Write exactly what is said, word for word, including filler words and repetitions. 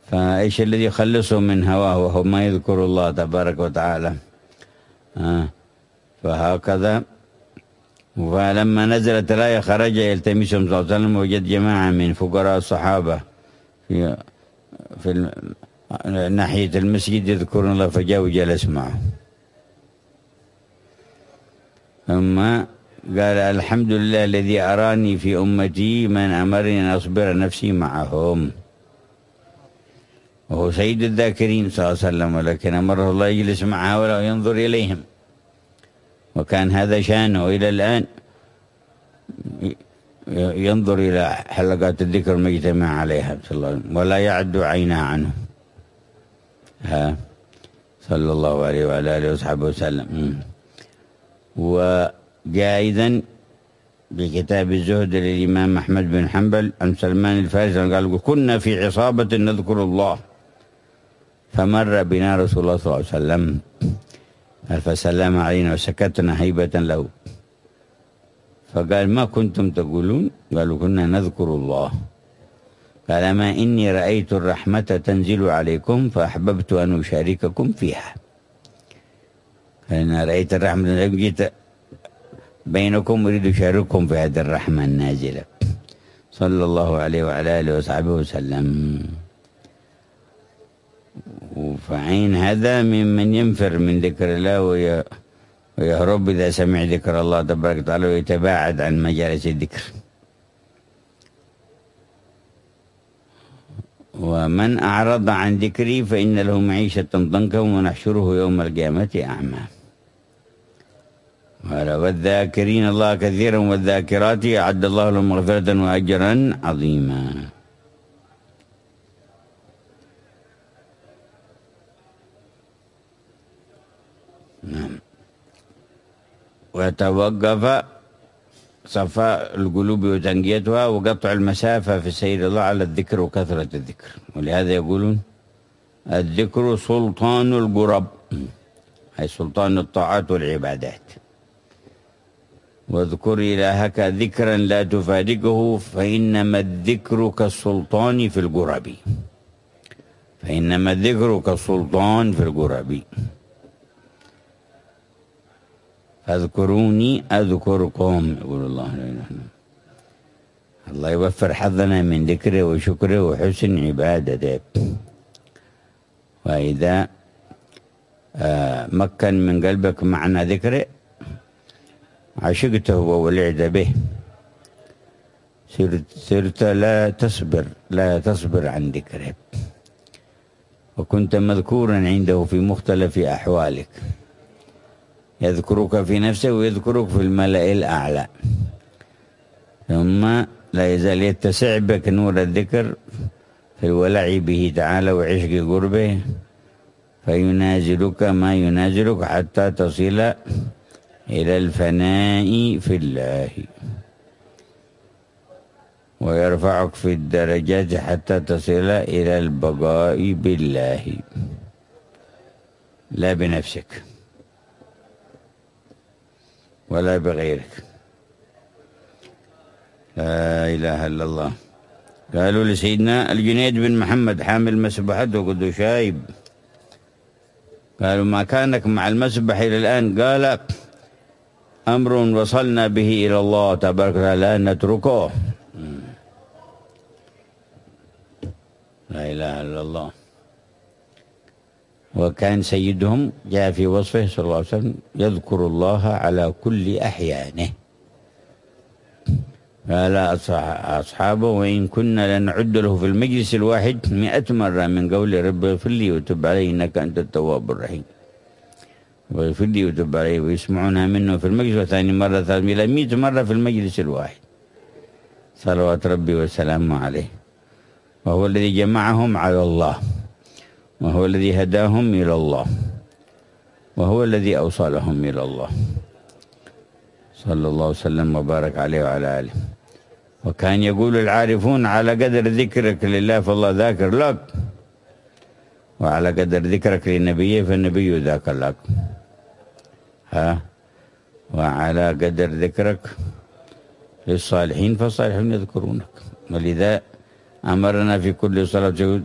فإيش الذي يخلصه من هواه وهو ما يذكر الله تبارك وتعالى؟ آه فهكذا. فلما نزلت الآية خرج يلتمسهم صلى الله عليه وسلم، وجد جماعة من فقراء الصحابة في في ناحية المسجد يذكرون الله، فجاء وجلس معه. ثم قال الحمد لله الذي أراني في أمتي من أمرني أن أصبر نفسي معهم، وهو سيد الذاكرين صلى الله عليه وسلم، ولكن أمره الله يجلس مع هؤلاء وينظر إليهم، وكان هذا شأنه إلى الآن، ينظر إلى حلقات الذكر المجتمع عليها صلى الله عليه وسلم ولا يعد عينها عنه. ها صلى الله عليه وعلى آله وصحبه وسلم. وجاء أيضا بكتاب الزهد للإمام أحمد بن حنبل عن سلمان الفارسي قال كنا في عصابة نذكر الله فمر بنا رسول الله صلى الله عليه وسلم فسلم علينا وسكتنا هيبة له، فقال ما كنتم تقولون؟ قالوا كنا نذكر الله. قال ما إني رأيت الرحمة تنزل عليكم فأحببت أن أشارككم فيها. أنا رأيت الرحمة جيت بينكم أريد أشارككم في هذه الرحمة النازلة صلى الله عليه وعلى آله وصحبه وسلم. فعين هذا ممن ينفر من ذكر الله ويهرب إذا سمع ذكر الله تبارك وتعالى ويتباعد عن مجالس الذكر. ومن أعرض عن ذكري فإن له معيشة ضنكا ونحشره يوم القيامة أعمى. والذاكرين الله كثيرا والذاكرات أعد الله لهم مغفرة وأجرا عظيما. نعم. ويتوقف صفاء القلوب وتنقيتها وقطع المسافة في سير الله على الذكر وكثرة الذكر، ولهذا يقولون الذكر سلطان القرب، أي سلطان الطاعات والعبادات. واذكر إلهك ذكرا لا تفارقه فإنما الذكر كالسلطان في القرب، فإنما الذكر كالسلطان في القرب. فاذكروني أذكركم يقول الله. الله يوفر حظنا من ذكره وشكره وحسن عبادته. وإذا مكن من قلبك معنى ذكره عشقته وولعت به، صرت, صرت لا تصبر لا تصبر عن ذكره، وكنت مذكورا عنده في مختلف أحوالك، يذكرك في نفسه ويذكرك في الملأ الأعلى. ثم لا يزال يتسع بك نور الذكر في الولع به تعالى وعشق قربه، فينازلك ما ينازلك حتى تصل إلى الفناء في الله، ويرفعك في الدرجات حتى تصل إلى البقاء بالله لا بنفسك ولا بغيرك. لا إله إلا الله. قالوا لسيدنا الجنيد بن محمد حامل مسبحته قد شايب، قالوا ما كانك مع المسبح إلى الآن؟ قال أمر وصلنا به إلى الله تبارك وتعالى لا نتركه. لا إله إلا الله. وكان سيدهم جاء في وصفه صلى الله عليه وسلم يذكر الله على كل أحيانه. قال أصحابه وإن كنا لنعد له في المجلس الواحد مئة مرة من قول رب اغفر لي وتب علي إنك أنت التواب الرحيم، واغفر لي وتب علي، ويسمعونها منه في المجلس، وثاني مرة ثالث مئة مرة في المجلس الواحد صلوات ربي وسلامه عليه. وهو الذي جمعهم على الله، وهو الذي هداهم إلى الله، وهو الذي أوصلهم إلى الله صلى الله وسلم وبارك عليه وعلى آله. وكان يقول العارفون على قدر ذكرك لله فالله ذاكر لك، وعلى قدر ذكرك للنبي فالنبي ذاكر لك. ها وعلى قدر ذكرك للصالحين فالصالحون يذكرونك. ولذا أمرنا في كل صلاة